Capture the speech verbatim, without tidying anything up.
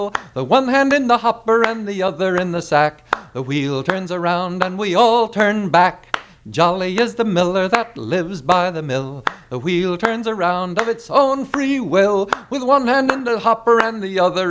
The one hand in the hopper and the other in the sack. The wheel turns around and we all turn back. Jolly is the miller that lives by the mill. The wheel turns around of its own free will, with one hand in the hopper and the other